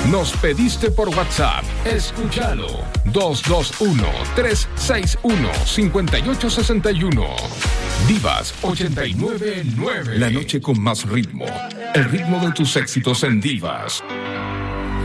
Nos pediste por WhatsApp. Escúchalo. 221-361-5861. Divas 899. La noche con más ritmo. El ritmo de tus éxitos en Divas.